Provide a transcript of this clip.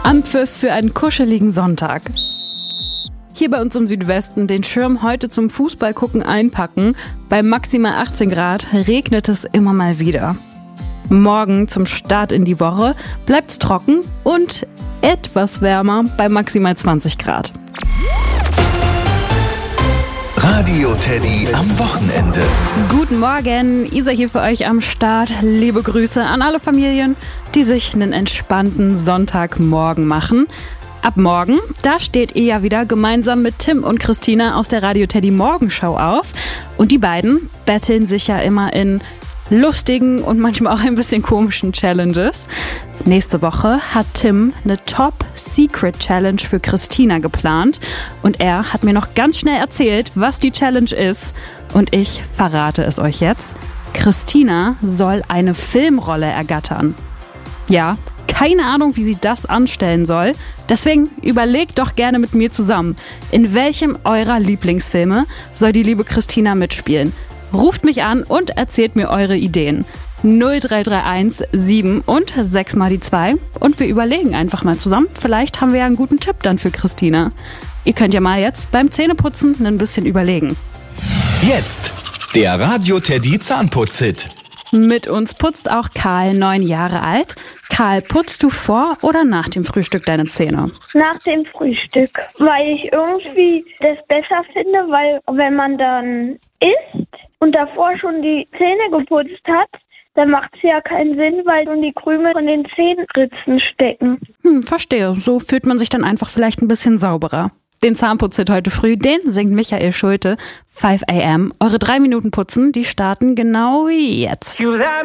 Anpfiff für einen kuscheligen Sonntag. Hier bei uns im Südwesten den Schirm heute zum Fußballgucken einpacken. Bei maximal 18 Grad regnet es immer mal wieder. Morgen zum Start in die Woche bleibt's trocken und etwas wärmer bei maximal 20 Grad. Radio Teddy am Wochenende. Guten Morgen, Isa hier für euch am Start. Liebe Grüße an alle Familien, die sich einen entspannten Sonntagmorgen machen. Ab morgen, da steht ihr ja wieder gemeinsam mit Tim und Christina aus der Radio Teddy Morgenschau auf. Und die beiden betteln sich ja immer in lustigen und manchmal auch ein bisschen komischen Challenges. Nächste Woche hat Tim eine Top-Secret-Challenge für Christina geplant und er hat mir noch ganz schnell erzählt, was die Challenge ist und ich verrate es euch jetzt. Christina soll eine Filmrolle ergattern. Ja, keine Ahnung, wie sie das anstellen soll. Deswegen überlegt doch gerne mit mir zusammen, in welchem eurer Lieblingsfilme soll die liebe Christina mitspielen? Ruft mich an und erzählt mir eure Ideen. 0331 7 und 6 mal die 2 und wir überlegen einfach mal zusammen. Vielleicht haben wir ja einen guten Tipp dann für Christina. Ihr könnt ja mal jetzt beim Zähneputzen ein bisschen überlegen. Jetzt der Radio Teddy Zahnputz-Hit. Mit uns putzt auch Karl, 9 Jahre alt. Karl, putzt du vor oder nach dem Frühstück deine Zähne? Nach dem Frühstück, weil ich irgendwie das besser finde, weil wenn man dann isst und davor schon die Zähne geputzt hat, dann macht es ja keinen Sinn, weil dann die Krümel von den Zahnritzen stecken. Verstehe. So fühlt man sich dann einfach vielleicht ein bisschen sauberer. Den Zahnputzhit heute früh, den singt Michael Schulte, 5 AM. Eure 3 Minuten putzen, die starten genau jetzt.